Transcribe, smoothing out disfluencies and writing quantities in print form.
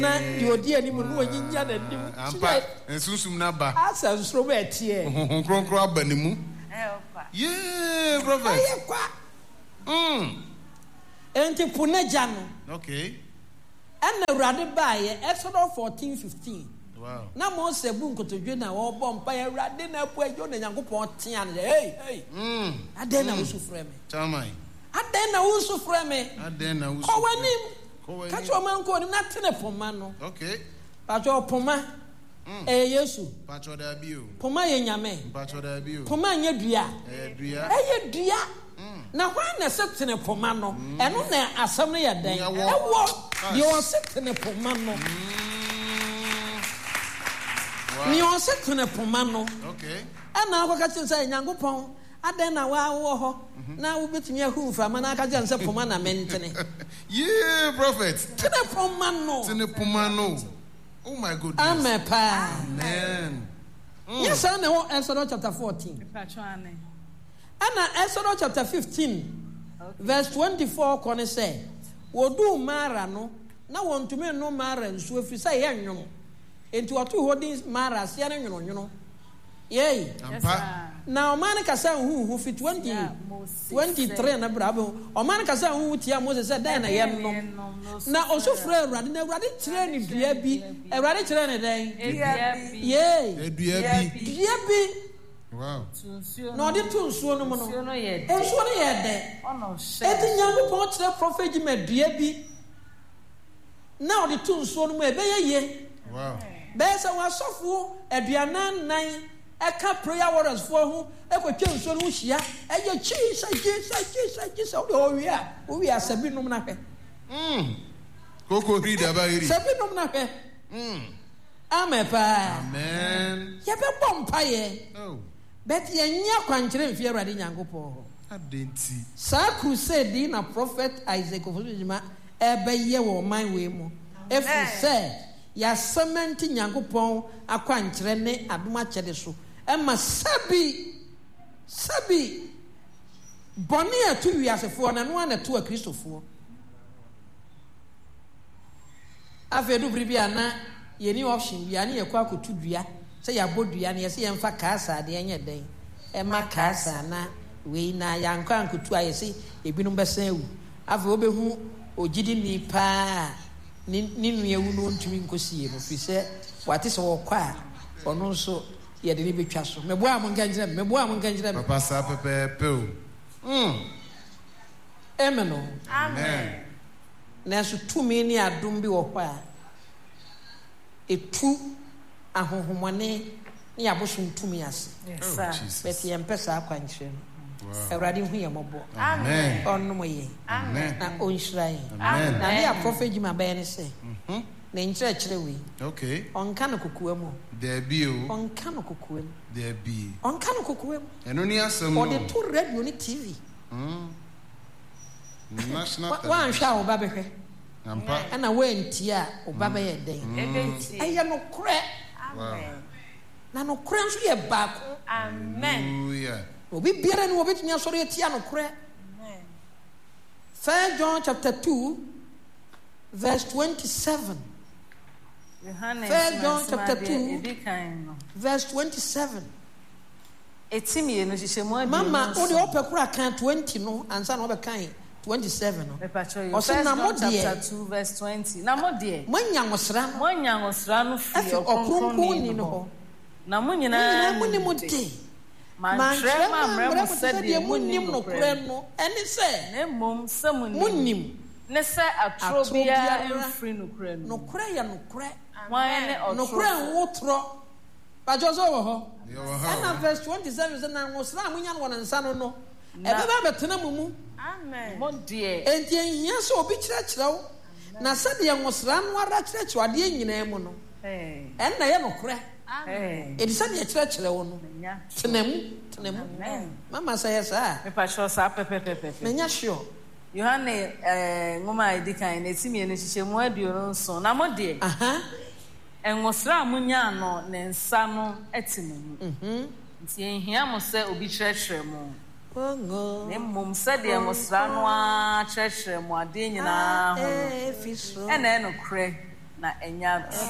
na the odi ani mu no nyinya na nim ampa ensusum na ba asa nsoro ba tie kronkro abanimu yeah prophet enti punaja no okay and Awurade bae Exodus 14:15 wow na Moses bu nkotodwe na wo bɔ mpa Awurade na apu adwo na Nyankopɔn tea na hey aden na wo sufrɛ me chamai aden na wo sufrɛ me aden na wo kowanim ka cho man ko ni na tene poma no okay pa cho poma Yesu pa cho da bio poma ye nyame pa cho da bio poma nye dua dua dua na kwa na setene poma no eno na asem no ye den ewo de o setene poma no ni o setene poma no okay ana akwa ka tin say Nyankopɔn aden na wa wo ho na wo betumi ahu mfa ma na aka je nse poma na mentene yeah prophet tene poma no oh my goodness amen pa amen yes I know Exodus chapter 14 Anna Exodus chapter 15 verse 24 kone say wodu mara no na wontume no mara nsu afiri say ye nwono enti wotu hodin mara sia ne nwono yey na o man ka say hu fi 23 na brabo o man ka say hu tia Moses say dan na ye no na osufre Awurade na Awurade kire ni dua bi Awurade kire ne dan dua bi wow no de to nsuo no mo no nsuo no ye de eti Nyankopɔn kire prophet ma dua bi na o de to nsuo no mo e be ye wow be se wasofo aduanan nan eka prayer warriors for ho ekotwa nsuo no hia eye chi sa o wi asabi nom na hwe koko rida ba iri sabi nom na hwe amen pa amen ye be bompa ye bet ye nya kwankyere mfi Awurade Nyankopɔn adenti sa crusade na prophet Isaac ofujima ebe ye wo man we mu efu say ya cement Nyankopɔn akwankyere ne adoma kyede so ema sabi boni atu wiasefo na no anatu akristofo afedu bribia na yeni option bia na yakwa akotu dua se ya bodua na yese yemfa kaasa de enye den ema kaasa na we na yankwa ankotu ayese ebinum besan ewu afa obehu ogidi ni pa ni nuewu no ntumi nkosie no fi se wate se wokwa a ono nso ye de ni betwa so meboa mo nkanjira papa sa pepe o amen na so tumi ni adom bi wo kwa etu ahohomone ni abosom tumi ase bet ye mpesa akwankyere Awurade hu ye mobo amen onno ye amen na onhyirai amen na dia prophet Jima be ne se na nkyerɛkyerɛ we okay onka no kokoa mu there be o onka no kokoa mu there be onka no kokoa mu eno ni asem no o de to radio ni TV national wan hwa wo ba behwe ampa ana wanti a wo ba be ye den eye no korɛ amen na no korɛ nso ye baako amen yeah obi biara ni obetumi asɔre etia no korɛ amen 1 John chapter 2 verse 27 1 John chapter 2 verse 27 etimi no hyehyɛmu mama o de opekura kan 20 no ansa na obekan 27 no First John chapter 2 verse 20 na mo de manya ngosra no fi okronkron no na mo nyina mo ni mo de man trema sɛ de munnim no korɛ no ɛne sɛ na mmom sɛ munnim ne sɛ atrobia mfiri no korɛ no korɛ yɛ no korɛ wan ne no korɛ wotrɔ bajo so wɔ hɔ ɛna verse 27 sɛ na ngosra amunya no wɔ nsa no no ɛbɛba bɛtena mu amen mo de enti ehia sɛ obi kyerɛkyerɛ wo na sɛ de ngosra no ara kyerɛkyerɛ adeɛ nyinaa mu no ɛnna yɛ no korɛ edi sɛ de kyerɛkyerɛ wo no tenamu mama sɛ yɛ saa mepa sure saa pepepepe menya sure Yohane ngoma edikan na etimi no hyehyɛmu aduonu nso na mo de engosra amunya no ne nsa no etime mu nti ehia mo sɛ obi kyerɛkyerɛ mo ne mmom sɛ de engosra no a kyerɛkyerɛ mo ade nyinaa ho ɛna ɛno korɛ na enya